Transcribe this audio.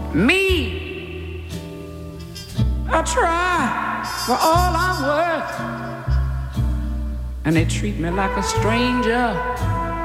Me, I try for all I'm worth, and they treat me like a stranger.